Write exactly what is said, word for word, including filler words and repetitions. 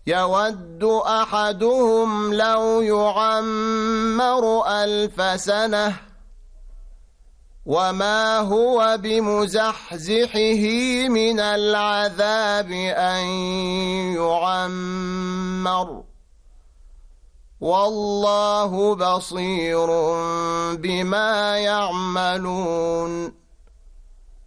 يود أحدهم لو يعمر ألف سنة وما هو بمزحزحه من العذاب أن يعمر والله بصير بما يعملون